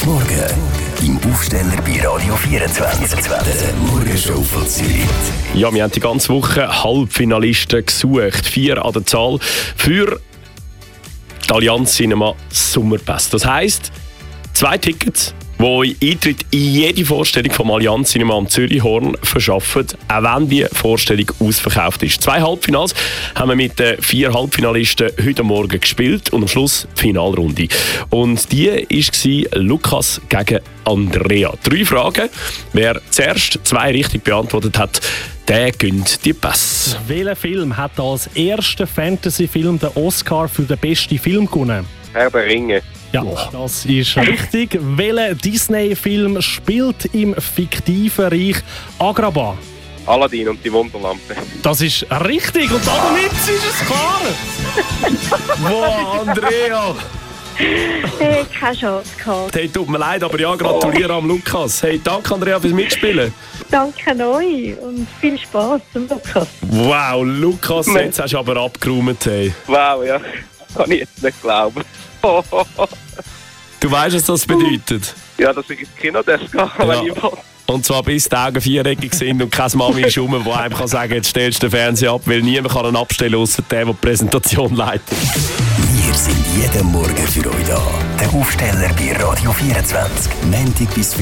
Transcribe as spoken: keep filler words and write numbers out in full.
Morgen im Aufsteller bei Radio vierundzwanzig. Der Morgenshow von Zürich. Ja, wir haben die ganze Woche Halbfinalisten gesucht. Vier an der Zahl für die Allianz Cinema Sommerpass. Das heisst, zwei Tickets, die euch Eintritt in jede Vorstellung vom Allianz Cinema am Zürichhorn verschaffen, auch wenn die Vorstellung ausverkauft ist. Zwei Halbfinals haben wir mit den vier Halbfinalisten heute Morgen gespielt und am Schluss die Finalrunde. Und die war Lukas gegen Andrea. Drei Fragen. Wer zuerst zwei richtig beantwortet hat, der gönnt die Pass. Welcher Film hat als erster Fantasy-Film den Oscar für den besten Film gewonnen? Herr der Ringe. Ja, das ist richtig. Welcher Disney-Film spielt im fiktiven Reich Agrabah? Aladdin und die Wunderlampe. Das ist richtig und damit ist es klar. Wow, Andrea! Hey, keine Chance gehabt. Hey, tut mir leid, aber ja, gratuliere am Lukas. Hey, danke Andrea fürs Mitspielen. Danke euch und viel Spaß, Lukas. Wow, Lukas, jetzt hast du aber abgeräumt. Hey. Wow, ja. Kann ich jetzt nicht glauben. Du weißt, was das bedeutet? Ja, dass ich ins Kino darf gehen, Ja. wenn ich will. Und zwar bis die Augen viereckig sind und keine Mami ist rum, die einem kann sagen, jetzt stellst du den Fernseher ab, weil niemand kann ihn abstellen, außer der, der die Präsentation leitet. Wir sind jeden Morgen für euch da. Der Aufsteller bei Radio vierundzwanzig. Montag bis